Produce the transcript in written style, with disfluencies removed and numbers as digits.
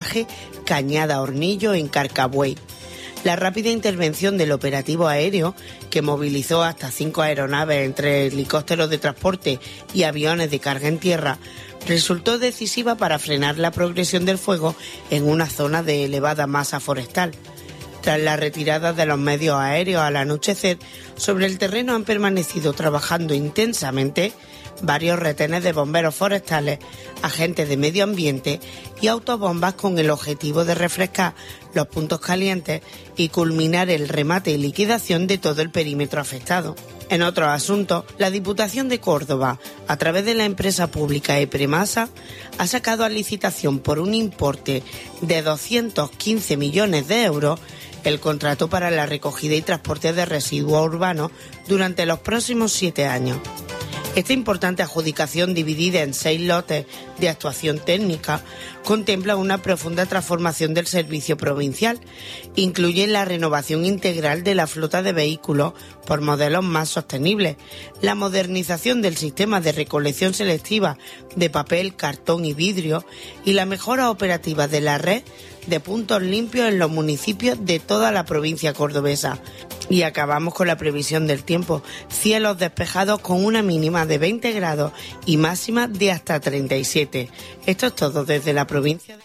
paraje Cañada Hornillo en Carcabuey. La rápida intervención del operativo aéreo, que movilizó hasta 5 aeronaves entre helicópteros de transporte y aviones de carga en tierra, resultó decisiva para frenar la progresión del fuego en una zona de elevada masa forestal. Tras la retirada de los medios aéreos al anochecer, sobre el terreno han permanecido trabajando intensamente varios retenes de bomberos forestales, agentes de medio ambiente y autobombas con el objetivo de refrescar los puntos calientes y culminar el remate y liquidación de todo el perímetro afectado. En otros asuntos, la Diputación de Córdoba, a través de la empresa pública Epremasa, ha sacado a licitación por un importe de 215 millones de euros el contrato para la recogida y transporte de residuos urbanos durante los próximos 7 años. Esta importante adjudicación, dividida en 6 lotes de actuación técnica, contempla una profunda transformación del servicio provincial. Incluye la renovación integral de la flota de vehículos por modelos más sostenibles, la modernización del sistema de recolección selectiva de papel, cartón y vidrio y la mejora operativa de la red de puntos limpios en los municipios de toda la provincia cordobesa. Y acabamos con la previsión del tiempo. Cielos despejados con una mínima de 20 grados y máxima de hasta 37. Esto es todo desde la provincia de...